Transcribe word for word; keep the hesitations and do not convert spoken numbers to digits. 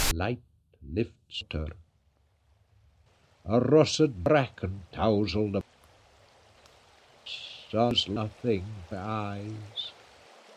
light lifts her. A russet bracken tousled about. Saws nothing for eyes.